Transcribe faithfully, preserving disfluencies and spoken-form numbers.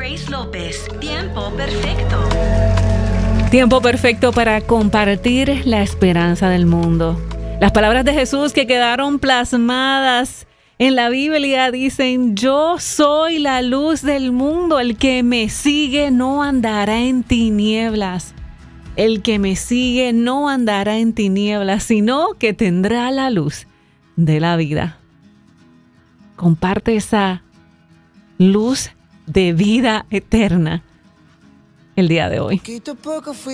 Grace López. Tiempo perfecto. Tiempo perfecto para compartir la esperanza del mundo. Las palabras de Jesús que quedaron plasmadas en la Biblia dicen: yo soy la luz del mundo, el que me sigue no andará en tinieblas. El que me sigue no andará en tinieblas, sino que tendrá la luz de la vida. Comparte esa luz de vida eterna el día de hoy.